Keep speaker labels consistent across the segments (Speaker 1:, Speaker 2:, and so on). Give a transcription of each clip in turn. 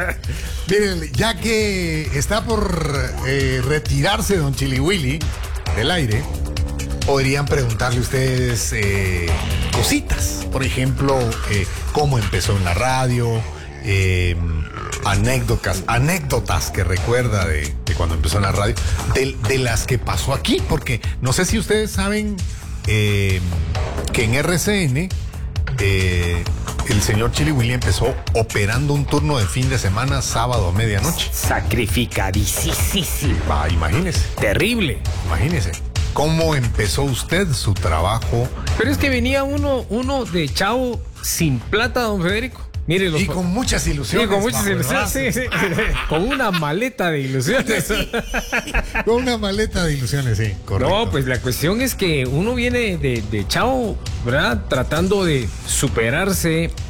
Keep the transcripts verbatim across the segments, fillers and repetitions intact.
Speaker 1: Miren, ya que está por eh, retirarse don Chili Willy del aire, podrían preguntarle ustedes eh, cositas. Por ejemplo, eh, cómo empezó en la radio, eh, anécdotas, anécdotas que recuerda de, de cuando empezó en la radio, de, de las que pasó aquí, porque no sé si ustedes saben eh, que en R C N eh, el señor Chili Willy empezó operando un turno de fin de semana, sábado a medianoche.
Speaker 2: Sacrificadísimo.
Speaker 1: Va, imagínese.
Speaker 2: Terrible.
Speaker 1: Imagínese. ¿Cómo empezó usted su trabajo?
Speaker 2: Pero es que venía uno, uno de chavo sin plata, don Federico. Mire, los
Speaker 1: Y con muchas ilusiones.
Speaker 2: Sí, con muchas
Speaker 1: bajo el
Speaker 2: ilusiones. Sí, sí. Con una maleta de ilusiones.
Speaker 1: Sí. Con una maleta de ilusiones, sí, correcto.
Speaker 2: No, pues la cuestión es que uno viene de, de chavo, ¿verdad? Tratando de superarse eh,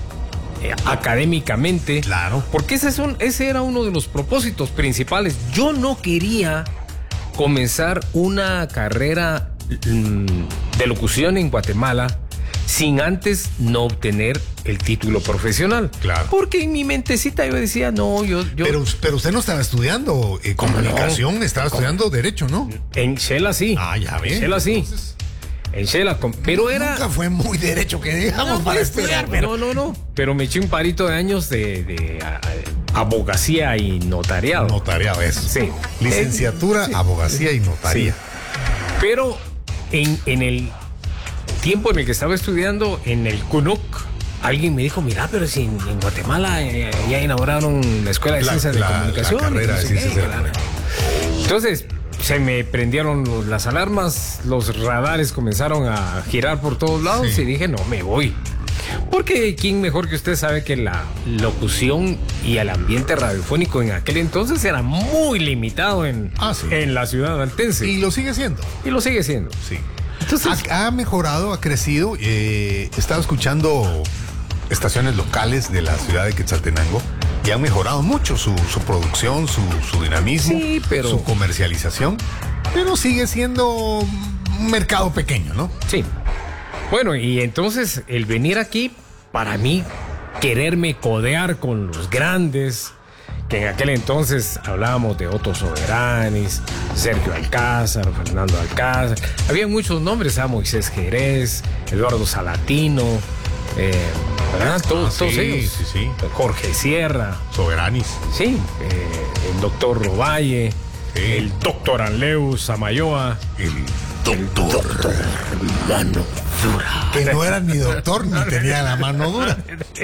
Speaker 2: académicamente.
Speaker 1: Claro.
Speaker 2: Porque ese, es un, ese era uno de los propósitos principales. Yo no quería comenzar una carrera mm, de locución en Guatemala sin antes no obtener el título profesional.
Speaker 1: Claro.
Speaker 2: Porque en mi mentecita yo decía, no, yo... yo
Speaker 1: Pero, pero usted no estaba estudiando eh, comunicación, no? Estaba
Speaker 2: ¿Cómo?
Speaker 1: estudiando Derecho, ¿no?
Speaker 2: En Shela sí.
Speaker 1: Ah, ya ve.
Speaker 2: En Shela sí.
Speaker 1: Entonces,
Speaker 2: en Shela, pero era...
Speaker 1: Nunca fue muy derecho que digamos
Speaker 2: No,
Speaker 1: para
Speaker 2: pues,
Speaker 1: estudiar.
Speaker 2: pero... No, no, no. Pero me eché un parito de años de, de a, a, abogacía y notariado.
Speaker 1: Notariado, eso.
Speaker 2: Sí.
Speaker 1: Licenciatura,
Speaker 2: Eh, sí.
Speaker 1: abogacía y notaría.
Speaker 2: Sí. Pero en, en el tiempo en el que estaba estudiando en el C U N U C, alguien me dijo, mira, pero si en, en Guatemala eh, ya inauguraron la Escuela de
Speaker 1: La-
Speaker 2: Ciencias
Speaker 1: la-
Speaker 2: de Comunicación.
Speaker 1: la carrera
Speaker 2: y no
Speaker 1: de
Speaker 2: sé
Speaker 1: Ciencias
Speaker 2: qué,
Speaker 1: de la
Speaker 2: claro. Entonces se me prendieron las alarmas, los radares comenzaron a girar por todos lados
Speaker 1: Sí.
Speaker 2: y dije, no, me voy. Porque quién mejor que usted sabe que la locución y el ambiente radiofónico en aquel entonces era muy limitado en,
Speaker 1: Ah, sí.
Speaker 2: en la ciudad altense.
Speaker 1: Y lo sigue siendo.
Speaker 2: Y lo sigue siendo.
Speaker 1: Sí.
Speaker 2: Entonces,
Speaker 1: ha, ha mejorado, ha crecido. Eh, he estado escuchando estaciones locales de la ciudad de Quetzaltenango y han mejorado mucho su, su producción, su, su dinamismo,
Speaker 2: Sí, pero-
Speaker 1: su comercialización. Pero sigue siendo un mercado pequeño, ¿no?
Speaker 2: sí. Bueno, y entonces el venir aquí, para mí, quererme codear con los grandes, que en aquel entonces hablábamos de Otto Soberanis, Sergio Alcázar, Fernando Alcázar. Había muchos nombres, ¿ah? Moisés Jerez, Eduardo Salatino, eh, ¿verdad? Todos,
Speaker 1: Ah,
Speaker 2: todos
Speaker 1: sí,
Speaker 2: ellos.
Speaker 1: sí, sí.
Speaker 2: Jorge Sierra,
Speaker 1: Soberanis.
Speaker 2: sí, eh, el doctor Rovalle,
Speaker 1: Sí.
Speaker 2: el doctor Anleus Samayoa.
Speaker 1: El doctor.
Speaker 2: Mano dura.
Speaker 1: Que no era ni doctor ni tenía la mano dura.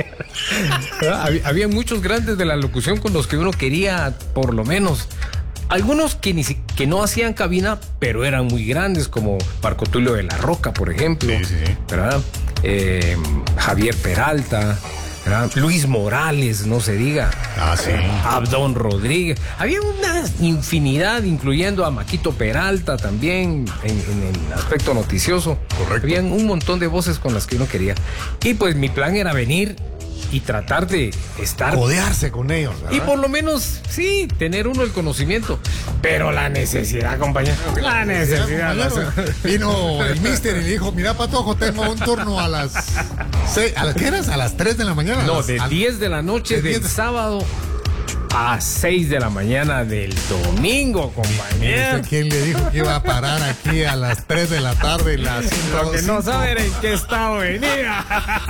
Speaker 2: Había, había muchos grandes de la locución con los que uno quería, por lo menos. Algunos que, ni si- que no hacían cabina, pero eran muy grandes, como Marco Tulio de la Roca, por ejemplo.
Speaker 1: Sí, sí, sí.
Speaker 2: ¿Verdad? Eh, Javier Peralta, ¿verdad? Luis Morales, no se diga.
Speaker 1: Ah, sí.
Speaker 2: Abdón Rodríguez. Había una infinidad, incluyendo a Maquito Peralta también en, en el aspecto noticioso.
Speaker 1: Correcto.
Speaker 2: Habían un montón de voces con las que uno quería. Y pues mi plan era venir y tratar de estar...
Speaker 1: Codearse con ellos, ¿verdad?
Speaker 2: Y por lo menos, sí, tener uno el conocimiento. Pero la necesidad, compañero. La necesidad. la-
Speaker 1: Compañero, vino el mister y le dijo, mira, Patojo, tengo un turno a las seis, ¿a las qué eras? ¿A las tres de la mañana?
Speaker 2: No,
Speaker 1: A las-
Speaker 2: de
Speaker 1: al-
Speaker 2: diez de la noche
Speaker 1: de
Speaker 2: del
Speaker 1: diez de-
Speaker 2: sábado a seis de la mañana del domingo, compañero.
Speaker 1: ¿Usted quién le dijo que iba a parar aquí a las tres de la tarde? Las
Speaker 2: Lo que no saben en qué estado venía.